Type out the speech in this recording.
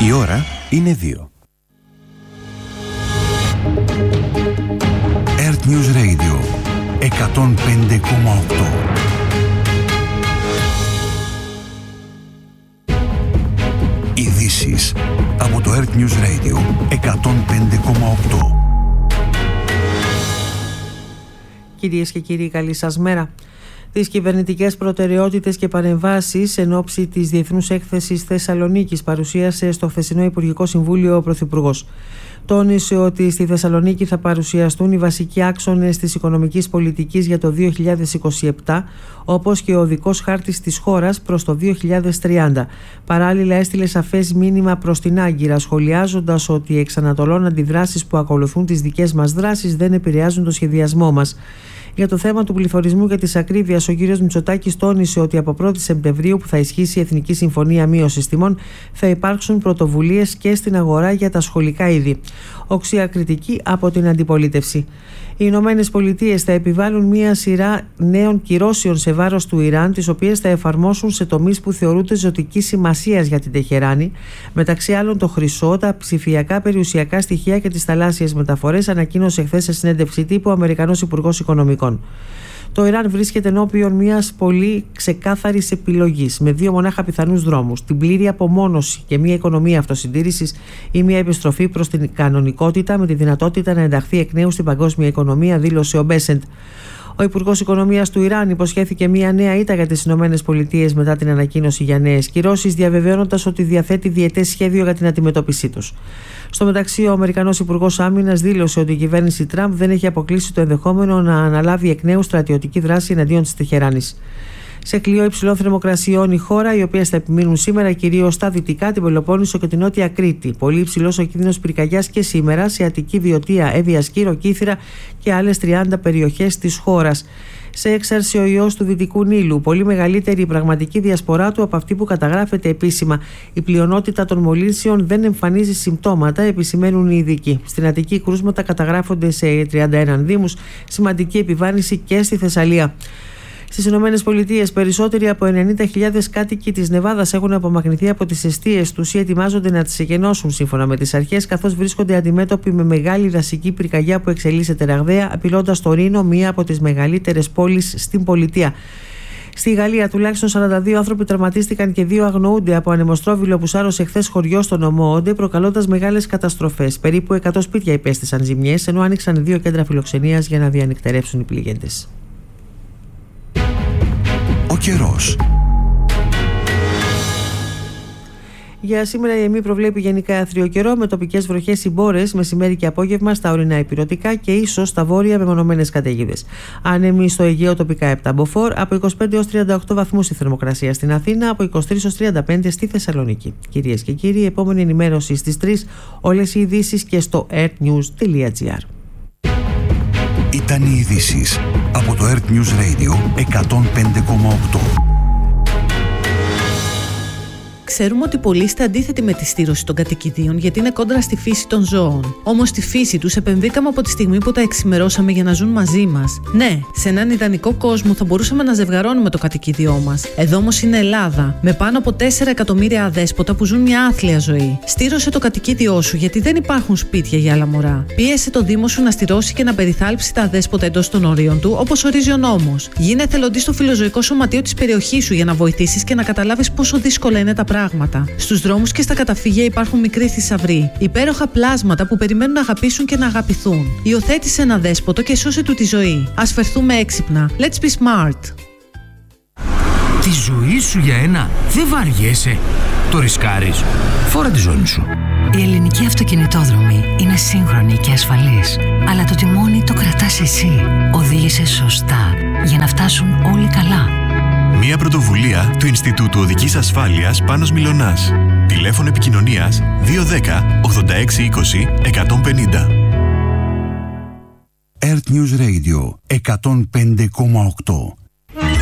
Η ώρα είναι 2. Earth News Radio 105,8. Ειδήσεις από το Earth News Radio 105,8. Κυρίες και κύριοι, καλή σας μέρα. Τις κυβερνητικές προτεραιότητες και παρεμβάσεις εν ώψη της Διεθνούς Έκθεσης Θεσσαλονίκης παρουσίασε στο χθεσινό Υπουργικό Συμβούλιο ο Πρωθυπουργός. Τόνισε ότι στη Θεσσαλονίκη θα παρουσιαστούν οι βασικοί άξονες της οικονομικής πολιτικής για το 2027, όπως και ο οδικός χάρτης της χώρας προς το 2030. Παράλληλα, έστειλε σαφές μήνυμα προς την Άγκυρα, σχολιάζοντας ότι οι εξανατολών αντιδράσεις που ακολουθούν τις δικές μας δράσεις δεν επηρεάζουν το σχεδιασμό μας. Για το θέμα του πληθωρισμού και της ακρίβειας, ο κ. Μητσοτάκης τόνισε ότι από 1η Σεπτεμβρίου, που θα ισχύσει η Εθνική Συμφωνία Μείωσης Τιμών, θα υπάρξουν πρωτοβουλίες και στην αγορά για τα σχολικά είδη. Οξία κριτική από την αντιπολίτευση. Οι Ηνωμένες Πολιτείες θα επιβάλλουν μία σειρά νέων κυρώσεων σε βάρος του Ιράν, τις οποίες θα εφαρμόσουν σε τομείς που θεωρούνται ζωτικής σημασίας για την Τεχεράνη, μεταξύ άλλων το χρυσό, τα ψηφιακά περιουσιακά στοιχεία και τις θαλάσσιες μεταφορές, ανακοίνωσε χθες σε συνέντευξη τύπου ο Αμερικανός Υπουργός Οικονομικών. Το Ιράν βρίσκεται ενώπιον μιας πολύ ξεκάθαρης επιλογής, με δύο μονάχα πιθανούς δρόμους: την πλήρη απομόνωση και μια οικονομία αυτοσυντήρησης, ή μια επιστροφή προς την κανονικότητα με τη δυνατότητα να ενταχθεί εκ νέου στην παγκόσμια οικονομία, δήλωσε ο Μπέσεντ. Ο Υπουργός Οικονομίας του Ιράν υποσχέθηκε μια νέα ήττα για τις Ηνωμένες Πολιτείες μετά την ανακοίνωση για νέες κυρώσεις, διαβεβαιώνοντας ότι διαθέτει διετές σχέδιο για την αντιμετώπιση τους. Στο μεταξύ, ο Αμερικανός Υπουργός Άμυνας δήλωσε ότι η κυβέρνηση Τραμπ δεν έχει αποκλείσει το ενδεχόμενο να αναλάβει εκ νέου στρατιωτική δράση εναντίον της Τεχεράνης. Σε κλειό υψηλών θερμοκρασιών η χώρα, οι οποίες θα επιμείνουν σήμερα κυρίως στα δυτικά, την Πελοπόννησο και την Νότια Κρήτη. Πολύ υψηλός ο κίνδυνος πυρκαγιάς και σήμερα σε Αττική, Βιωτία, Εύβοια, Σκύρο, Κύθυρα και άλλες 30 περιοχές της χώρας. Σε έξαρση ο ιός του Δυτικού Νείλου, πολύ μεγαλύτερη η πραγματική διασπορά του από αυτή που καταγράφεται επίσημα. Η πλειονότητα των μολύνσεων δεν εμφανίζει συμπτώματα, επισημαίνουν οι ειδικοί. Στην Αττική κρούσματα καταγράφονται σε 31 δήμους, σημαντική επιβάρυνση και στη Θεσσαλία. Στις Ηνωμένες Πολιτείες, περισσότεροι από 90.000 κάτοικοι της Νεβάδας έχουν απομακρυνθεί από τις εστίες τους ή ετοιμάζονται να τις εκενώσουν, σύμφωνα με τις αρχές, καθώς βρίσκονται αντιμέτωποι με μεγάλη δασική πυρκαγιά που εξελίσσεται ραγδαία, απειλώντας το Ρήνο, μία από τις μεγαλύτερες πόλεις στην πολιτεία. Στη Γαλλία, τουλάχιστον 42 άνθρωποι τραυματίστηκαν και 2 αγνοούνται από ανεμοστρόβιλο που σάρωσε χθες χωριό στο νομό Όντε, προκαλώντας μεγάλες καταστροφές. Περίπου 100 σπίτια υπέστησαν ζημιές, ενώ άνοιξαν 2 κέντρα φιλοξενίας για να διανυκτερεύσουν οι πληγέντες. Ο καιρός. Για σήμερα η ΕΜΗ προβλέπει γενικά άθριο καιρό με τοπικές βροχές ή μπόρες μεσημέρι και απόγευμα στα ορεινά ηπειρωτικά και ίσως στα βόρεια μεμονωμένες καταιγίδες. Άνεμοι στο Αιγαίο τοπικά 7 μποφόρ, από 25 έως 38 βαθμούς η θερμοκρασία στην Αθήνα, από 23 έως 35 στη Θεσσαλονίκη. Κυρίες και κύριοι, επόμενη ενημέρωση στις 3, όλες οι ειδήσεις και στο earthnews.gr. Ήταν οι ειδήσεις από το Earth News Radio 105,8. Ξέρουμε ότι πολλοί είστε αντίθετοι με τη στήρωση των κατοικιδίων γιατί είναι κόντρα στη φύση των ζώων. Όμως στη φύση τους επενδύκαμε από τη στιγμή που τα εξημερώσαμε για να ζουν μαζί μας. Ναι, σε έναν ιδανικό κόσμο θα μπορούσαμε να ζευγαρώνουμε το κατοικίδιό μας. Εδώ όμως είναι Ελλάδα, με πάνω από 4 εκατομμύρια αδέσποτα που ζουν μια άθλια ζωή. Στήρωσε το κατοικίδιό σου γιατί δεν υπάρχουν σπίτια για άλλα μωρά. Πίεσε το Δήμο σου να στηρώσει και να περιθάλψει τα αδέσποτα εντός των ορίων του, όπως ορίζει ο νόμος. Γίνε εθελοντής στο φιλοζωικό σωματείο της περιοχής σου για να βοηθήσεις και να καταλάβεις πόσο δύσκολα είναι τα πράγματα. Στους δρόμους και στα καταφύγια υπάρχουν μικροί θησαυροί, υπέροχα πλάσματα που περιμένουν να αγαπήσουν και να αγαπηθούν. Υιοθέτησε ένα δέσποτο και σώσε του τη ζωή. Ας φερθούμε έξυπνα. Let's be smart. Τη ζωή σου για ένα δεν βαριέσαι. Το ρισκάρεις. Φόρα τη ζώνη σου. Η ελληνική αυτοκινητόδρομη είναι σύγχρονη και ασφαλής, αλλά το τιμόνι το κρατάς εσύ. Οδήγησε σωστά για να φτάσουν όλοι καλά. Μια πρωτοβουλία του Ινστιτούτου Οδικής Ασφάλειας Πάνος Μιλωνάς. Τηλέφωνο επικοινωνίας 210 86 20 150. Earth News Radio 105,8.